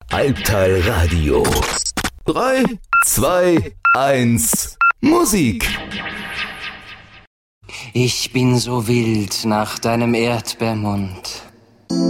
Albtal Radio. 3, 2, 1, Musik. Ich bin so wild nach deinem Erdbeermund.